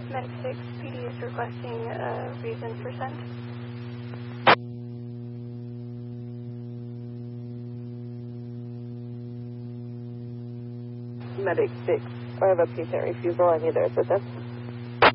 Medic 6, PD is requesting a reason for send. Medic 6, I have a patient refusal. I need their assistance.